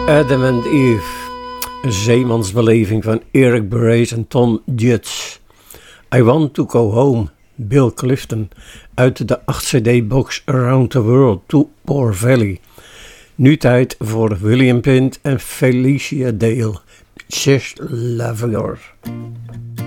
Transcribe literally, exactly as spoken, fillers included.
Adam and Eve, een zeemansbeleving van Eric Barres en Tom Judge. I Want to Go Home, Bill Clifton, uit de acht cd-box Around the World to Poor Valley. Nu tijd voor William Pint en Felicia Dale, Just Love Her.